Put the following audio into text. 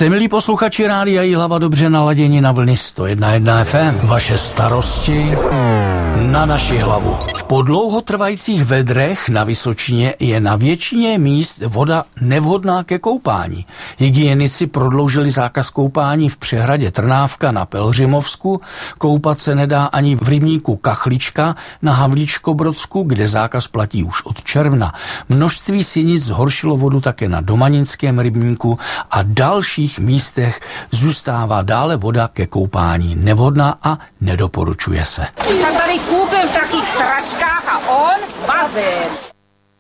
Jste, milí posluchači Rádia Jihlava, dobře naladěni na vlny 101,1 FM. Vaše starosti na naši hlavu. Po dlouhotrvajících vedrech na Vysočině je na většině míst voda nevhodná ke koupání. Hygienici prodloužili zákaz koupání v přehradě Trnávka na Pelhřimovsku, koupat se nedá ani v rybníku Kachlička na Havlíčkobrodsku, kde zákaz platí už od června. Množství sinic zhoršilo vodu také na Domaninském rybníku a dalších místech zůstává dále voda ke koupání nevhodná a nedoporučuje se. Jsem tady koupil v takých sračkách a on bazén.